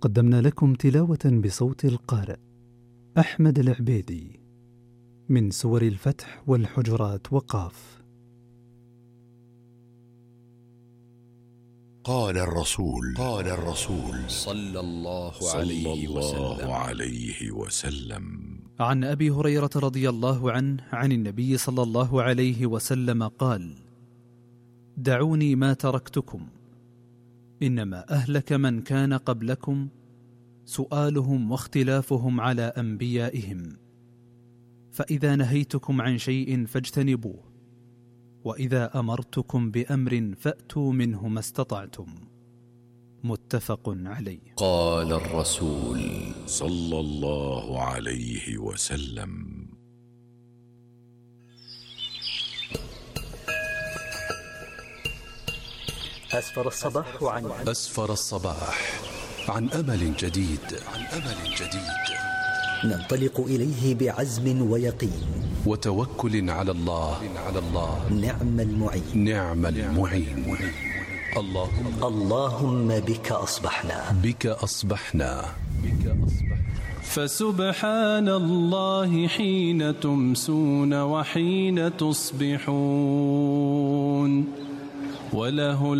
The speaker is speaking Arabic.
قدمنا لكم تلاوة بصوت القارئ أحمد العبيدي من سور الفتح والحجرات وقاف. قال الرسول صلى الله عليه وسلم عن أبي هريرة رضي الله عنه عن النبي صلى الله عليه وسلم قال: دعوني ما تركتكم، إنما أهلك من كان قبلكم سؤالهم واختلافهم على أنبيائهم، فإذا نهيتكم عن شيء فاجتنبوه، وإذا أمرتكم بأمر فأتوا منه ما استطعتم. متفق عليه. قال الرسول صلى الله عليه وسلم: أسفر الصباح عن أمل جديد. ننطلق إليه بعزم ويقين وتوكل على الله. نعم المعين. اللهم بك أصبحنا. فسبحان الله حين تمسون وحين تصبحون، وله